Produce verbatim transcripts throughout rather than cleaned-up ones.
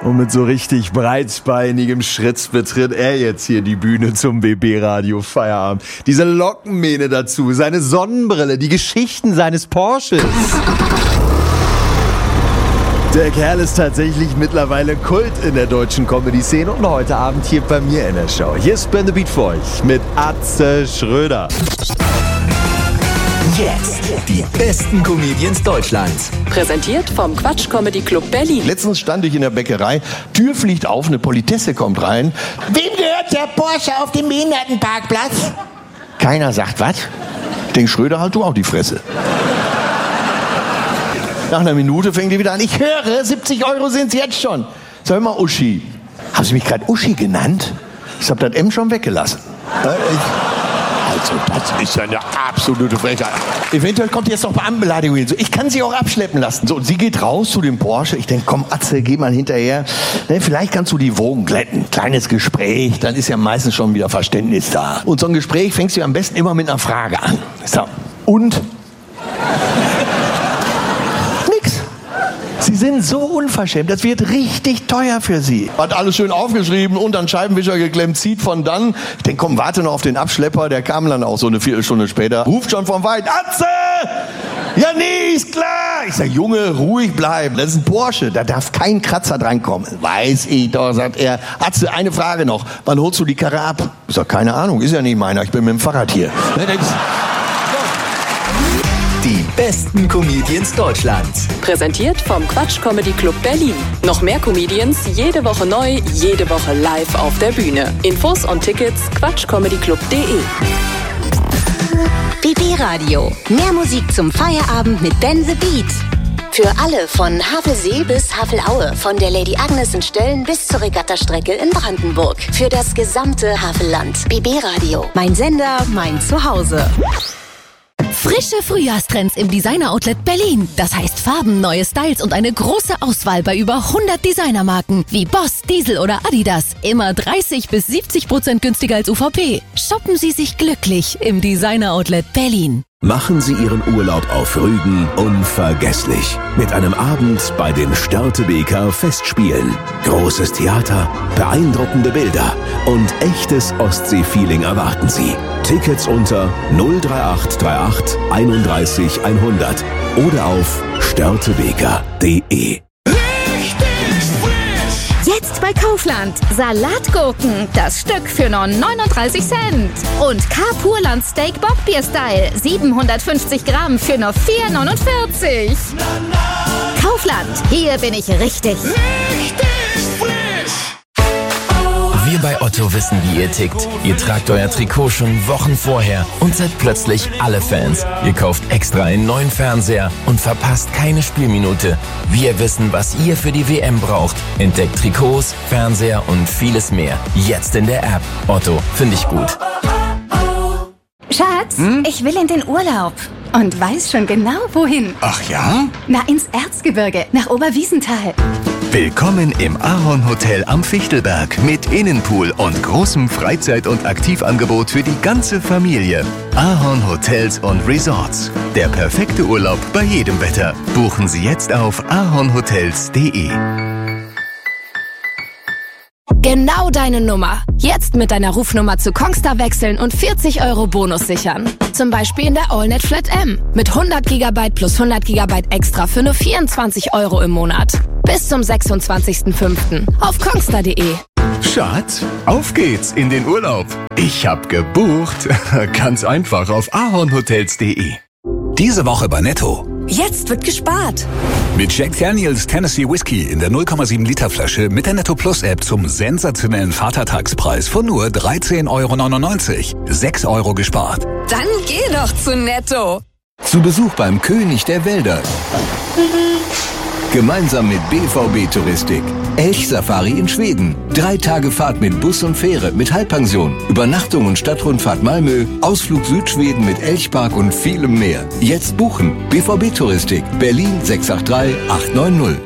Und mit so richtig breitbeinigem Schritt betritt er jetzt hier die Bühne zum B B-Radio Feierabend. Diese Lockenmähne dazu, seine Sonnenbrille, die Geschichten seines Porsches. Der Kerl ist tatsächlich mittlerweile Kult in der deutschen Comedy-Szene und heute Abend hier bei mir in der Show. Hier ist Spin the Beat für euch mit Atze Schröder. Jetzt die besten Comedians Deutschlands. Präsentiert vom Quatsch Comedy Club Berlin. Letztens stand ich in der Bäckerei, Tür fliegt auf, eine Politesse kommt rein. Wem gehört der Porsche auf dem Behindertenparkplatz? Keiner sagt was. Denk Schröder, halt du auch die Fresse. Nach einer Minute fängt die wieder an. Ich höre, siebzig Euro sind es jetzt schon. Sag mal, Uschi. Haben Sie mich gerade Uschi genannt? Ich hab das M schon weggelassen. Äh, ich Also, das ist ja eine absolute Frechheit. Eventuell kommt jetzt noch Beamtenbeleidigung hin. So, ich kann sie auch abschleppen lassen. So, und sie geht raus zu dem Porsche. Ich denke, komm, Atze, geh mal hinterher. Ne, vielleicht kannst du die Wogen glätten. Kleines Gespräch, dann ist ja meistens schon wieder Verständnis da. Und so ein Gespräch fängst du am besten immer mit einer Frage an. So, und? Nix. Sie sind so unverschämt, das wird richtig teuer für Sie. Hat alles schön aufgeschrieben und an Scheibenwischer geklemmt, zieht von dann. Ich denke, komm, warte noch auf den Abschlepper, der kam dann auch so eine Viertelstunde später. Ruft schon vom Weit, Atze! Ja, nee, ist klar. Ich sag, Junge, ruhig bleiben, das ist ein Porsche, da darf kein Kratzer drankommen. Weiß ich doch, sagt er. Atze, eine Frage noch, wann holst du die Karre ab? Ich sag, keine Ahnung, ist ja nicht meiner, ich bin mit dem Fahrrad hier. Die besten Comedians Deutschlands. Präsentiert vom Quatsch Comedy Club Berlin. Noch mehr Comedians, jede Woche neu, jede Woche live auf der Bühne. Infos und Tickets quatschcomedyclub punkt de. B B-Radio. Mehr Musik zum Feierabend mit Ben the Beat. Für alle von Havelsee bis Havelaue, von der Lady Agnes in Stölln bis zur Regattastrecke in Brandenburg. Für das gesamte Havelland. B B-Radio. Mein Sender, mein Zuhause. Frische Frühjahrstrends im Designer-Outlet Berlin. Das heißt Farben, neue Styles und eine große Auswahl bei über hundert Designermarken wie Boss, Diesel oder Adidas. Immer dreißig bis siebzig Prozent günstiger als U V P. Shoppen Sie sich glücklich im Designer-Outlet Berlin. Machen Sie Ihren Urlaub auf Rügen unvergesslich. Mit einem Abend bei den Störtebeker Festspielen. Großes Theater, beeindruckende Bilder und echtes Ostsee-Feeling erwarten Sie. Tickets unter null drei acht drei acht einunddreißig hundert oder auf störtebeker punkt de. Jetzt bei Kaufland. Salatgurken, das Stück für nur neununddreißig Cent. Und K-Purland Steak Bockbier Style, siebenhundertfünfzig Gramm für nur vier neunundvierzig. Kaufland, hier bin ich richtig. Richtig frisch. Wir bei Otto wissen, wie ihr tickt. Ihr tragt euer Trikot schon Wochen vorher und seid plötzlich alle Fans. Ihr kauft extra einen neuen Fernseher und verpasst keine Spielminute. Wir wissen, was ihr für die W M braucht. Entdeckt Trikots, Fernseher und vieles mehr. Jetzt in der App. Otto, finde ich gut. Schatz, hm? ich will in den Urlaub. Und weiß schon genau, wohin. Ach ja? Na, ins Erzgebirge, nach Oberwiesenthal. Willkommen im Ahorn Hotel am Fichtelberg mit Innenpool und großem Freizeit- und Aktivangebot für die ganze Familie. Ahorn Hotels und Resorts. Der perfekte Urlaub bei jedem Wetter. Buchen Sie jetzt auf ahornhotels punkt de. Genau deine Nummer. Jetzt mit deiner Rufnummer zu Kongstar wechseln und vierzig Euro Bonus sichern. Zum Beispiel in der AllNet Flat M. Mit hundert Gigabyte plus hundert Gigabyte extra für nur vierundzwanzig Euro im Monat. Bis zum sechsundzwanzigsten fünften auf kongstar punkt de. Schatz, auf geht's in den Urlaub. Ich hab gebucht. Ganz einfach auf ahornhotels punkt de. Diese Woche bei Netto. Jetzt wird gespart. Mit Jack Daniels Tennessee Whiskey in der null Komma sieben Liter Flasche mit der Netto Plus App zum sensationellen Vatertagspreis von nur dreizehn Euro neunundneunzig. sechs Euro gespart. Dann geh doch zu Netto. Zu Besuch beim König der Wälder. Gemeinsam mit B V B Touristik. Elchsafari in Schweden. Drei Tage Fahrt mit Bus und Fähre mit Halbpension. Übernachtung und Stadtrundfahrt Malmö. Ausflug Südschweden mit Elchpark und vielem mehr. Jetzt buchen. B V B Touristik. Berlin sechs acht drei acht neun null.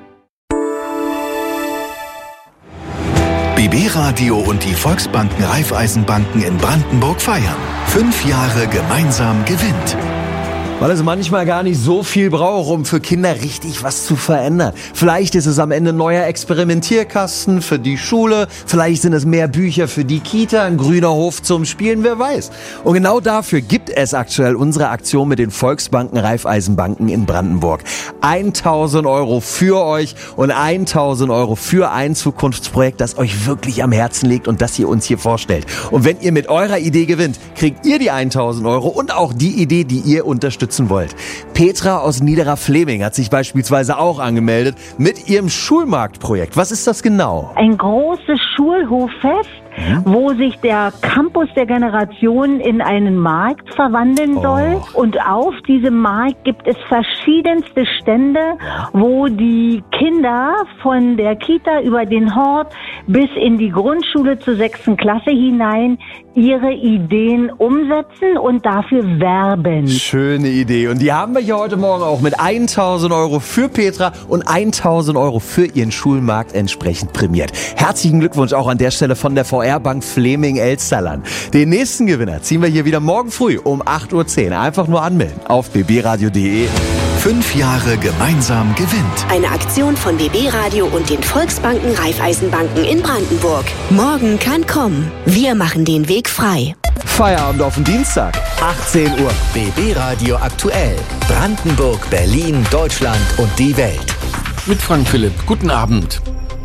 B B-Radio und die Volksbanken Raiffeisenbanken in Brandenburg feiern. Fünf Jahre gemeinsam gewinnt. Weil es manchmal gar nicht so viel braucht, um für Kinder richtig was zu verändern. Vielleicht ist es am Ende ein neuer Experimentierkasten für die Schule, vielleicht sind es mehr Bücher für die Kita, ein grüner Hof zum Spielen, wer weiß. Und genau dafür gibt es aktuell unsere Aktion mit den Volksbanken Raiffeisenbanken in Brandenburg. tausend Euro für euch und tausend Euro für ein Zukunftsprojekt, das euch wirklich am Herzen liegt und das ihr uns hier vorstellt. Und wenn ihr mit eurer Idee gewinnt, kriegt ihr die tausend Euro und auch die Idee, die ihr unterstützen wollt. Petra aus Niederer Fleming hat sich beispielsweise auch angemeldet mit ihrem Schulmarktprojekt. Was ist das genau? Ein großes Schulhoffest, hm? wo sich der Campus der Generation in einen Markt verwandeln soll. Oh. Und auf diesem Markt gibt es verschiedenste Stände, wo die Kinder von der Kita über den Hort bis in die Grundschule zur sechsten Klasse hinein ihre Ideen umsetzen und dafür werben. Schöne Idee. Und die haben wir hier heute Morgen auch mit tausend Euro für Petra und tausend Euro für ihren Schulmarkt entsprechend prämiert. Herzlichen Glückwunsch auch an der Stelle von der V R-Bank Fleming-Elsterland. Den nächsten Gewinner ziehen wir hier wieder morgen früh um acht Uhr zehn. Einfach nur anmelden auf b b radio punkt d e. Fünf Jahre gemeinsam gewinnt. Eine Aktion von B B Radio und den Volksbanken Raiffeisenbanken in Brandenburg. Morgen kann kommen. Wir machen den Weg frei. Feierabend auf den Dienstag, achtzehn Uhr. B B Radio aktuell. Brandenburg, Berlin, Deutschland und die Welt. Mit Frank Philipp. Guten Abend.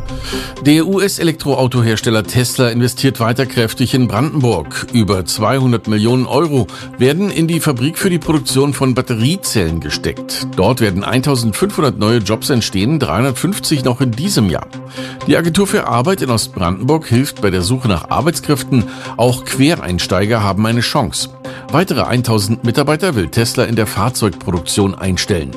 Der U S-Elektroautohersteller Tesla investiert weiter kräftig in Brandenburg. Über zweihundert Millionen Euro werden in die Fabrik für die Produktion von Batteriezellen gesteckt. Dort werden eintausendfünfhundert neue Jobs entstehen, dreihundertfünfzig noch in diesem Jahr. Die Agentur für Arbeit in Ostbrandenburg hilft bei der Suche nach Arbeitskräften. Auch Quereinsteiger haben eine Chance. Weitere tausend Mitarbeiter will Tesla in der Fahrzeugproduktion einstellen.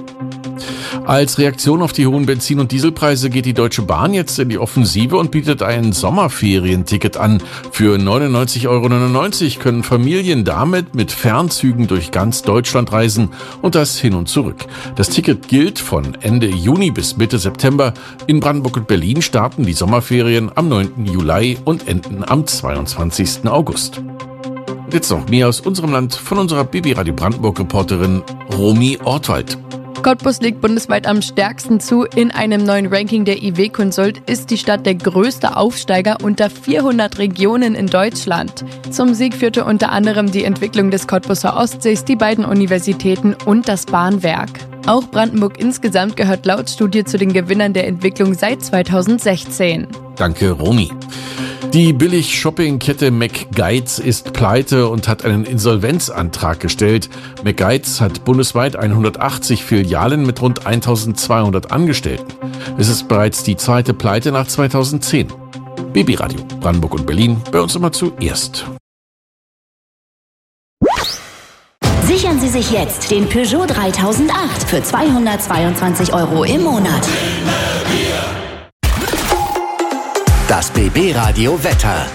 Als Reaktion auf die hohen Benzin- und Dieselpreise geht die Deutsche Bahn jetzt in die Offensive und bietet ein Sommerferienticket an. Für neunundneunzig Euro neunundneunzig können Familien damit mit Fernzügen durch ganz Deutschland reisen und das hin und zurück. Das Ticket gilt von Ende Juni bis Mitte September. In Brandenburg und Berlin starten die Sommerferien am neunten Juli und enden am zweiundzwanzigsten August. Und jetzt noch mehr aus unserem Land von unserer B B Radio Brandenburg-Reporterin Romy Ortwald. Cottbus legt bundesweit am stärksten zu. In einem neuen Ranking der I W-Consult ist die Stadt der größte Aufsteiger unter vierhundert Regionen in Deutschland. Zum Sieg führte unter anderem die Entwicklung des Cottbuser Ostsees, die beiden Universitäten und das Bahnwerk. Auch Brandenburg insgesamt gehört laut Studie zu den Gewinnern der Entwicklung seit zweitausendsechzehn. Danke, Romy. Die Billig-Shopping-Kette McGuides ist pleite und hat einen Insolvenzantrag gestellt. McGuides hat bundesweit hundertachtzig Filialen mit rund eintausendzweihundert Angestellten. Es ist bereits die zweite Pleite nach zweitausendzehn. B B Radio, Brandenburg und Berlin, bei uns immer zuerst. Sichern Sie sich jetzt den Peugeot dreitausendacht für zweihundertzweiundzwanzig Euro im Monat. Das B B Radio Wetter.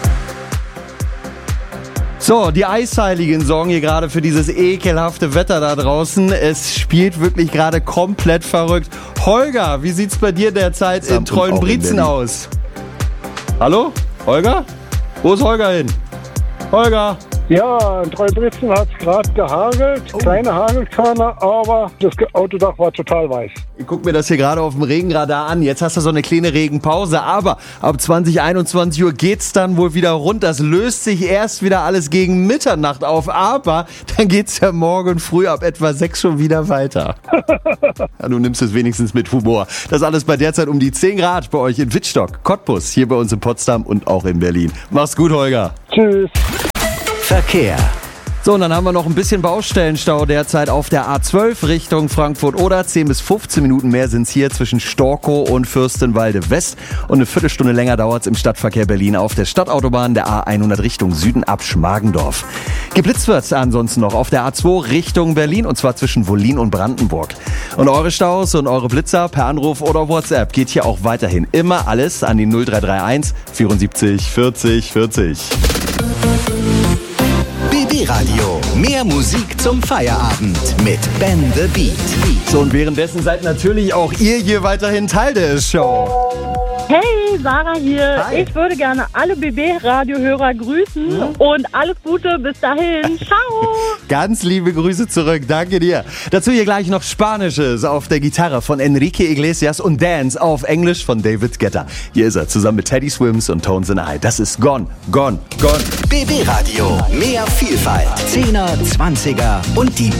So, die Eisheiligen sorgen hier gerade für dieses ekelhafte Wetter da draußen. Es spielt wirklich gerade komplett verrückt. Holger, wie sieht's bei dir derzeit in Treuenbrietzen aus? Hallo? Holger? Wo ist Holger hin? Holger? Ja, in Treuenbrietzen hat es gerade gehagelt. Oh. Kleine Hagelkörner, aber das Autodach war total weiß. Ich guck mir das hier gerade auf dem Regenradar an. Jetzt hast du so eine kleine Regenpause, aber ab zwanzig, einundzwanzig Uhr geht's dann wohl wieder rund. Das löst sich erst wieder alles gegen Mitternacht auf, aber dann geht's ja morgen früh ab etwa sechs schon wieder weiter. Ja, du nimmst es wenigstens mit Humor. Das alles bei derzeit um die zehn Grad bei euch in Wittstock, Cottbus, hier bei uns in Potsdam und auch in Berlin. Mach's gut, Holger. Tschüss. Verkehr. So, und dann haben wir noch ein bisschen Baustellenstau derzeit auf der A zwölf Richtung Frankfurt-Oder. zehn bis fünfzehn Minuten mehr sind es hier zwischen Storkow und Fürstenwalde West. Und eine Viertelstunde länger dauert es im Stadtverkehr Berlin auf der Stadtautobahn der A hundert Richtung Süden ab Schmargendorf. Geblitzt wird ansonsten noch auf der A zwei Richtung Berlin und zwar zwischen Wollin und Brandenburg. Und eure Staus und eure Blitzer per Anruf oder WhatsApp geht hier auch weiterhin immer alles an die null drei drei eins vierundsiebzig vierzig vierzig. B B Radio. Mehr Musik zum Feierabend mit Ben the Beat. So, und währenddessen seid natürlich auch ihr hier weiterhin Teil der Show. Hey, Sarah hier. Hi. Ich würde gerne alle B B-Radiohörer grüßen Mhm. und alles Gute. Bis dahin. Ciao. Ganz liebe Grüße zurück, danke dir. Dazu hier gleich noch Spanisches auf der Gitarre von Enrique Iglesias und Dance auf Englisch von David Guetta. Hier ist er zusammen mit Teddy Swims und Tones and I. Das ist Gone, Gone, Gone. B B Radio. Mehr Vielfalt. Zehner, Zwanziger und die